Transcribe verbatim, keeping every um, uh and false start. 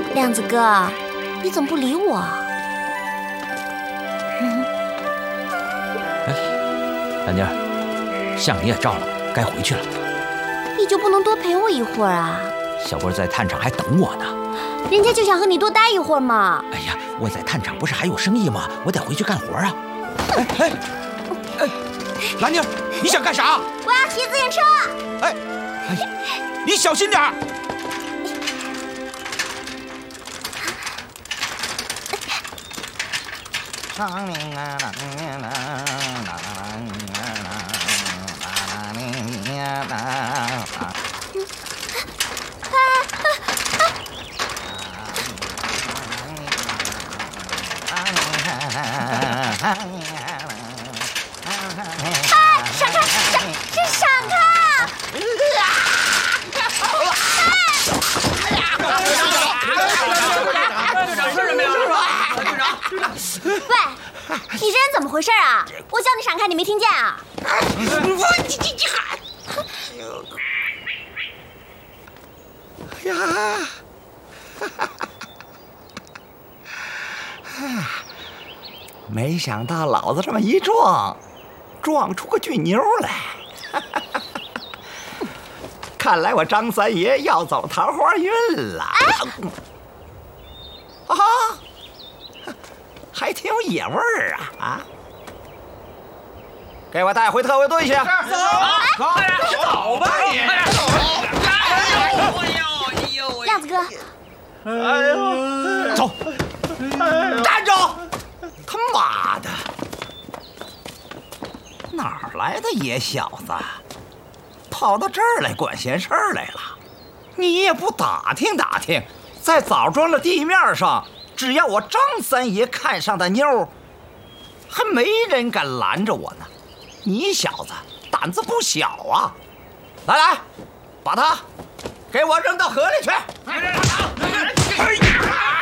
亮子哥，你怎么不理我？嗯， 哎，兰妮儿，相你也照了，该回去了。 你就不能多陪我一会儿啊？ 小波在炭厂还等我呢。 人家就想和你多待一会儿嘛。 哎呀，我在炭厂不是还有生意吗？我得回去干活啊。哎哎哎，兰妮儿，你想干啥？ 我要骑自行车。 哎哎呀，你小心点儿。 啊！闪开！闪！这闪开！ 队长是什么呀？队长，队长！ 喂，你这人怎么回事啊？我叫你闪开，你没听见啊？ 我你你你喊！ 哎呀！没想到老子这么一撞，撞出个俊妞来。看来我张三爷要走桃花运了。啊，还挺有野味儿啊！啊，给我带回特务队去。 走，快点走吧你！ 亮子哥， 哎呦，走，站住！他妈的，哪儿来的野小子，跑到这儿来管闲事儿来了？你也不打听打听，在枣庄的地面上，只要我张三爷看上的妞，还没人敢拦着我呢。你小子胆子不小啊！来来，把他给我扔到河里去！ 哎呀！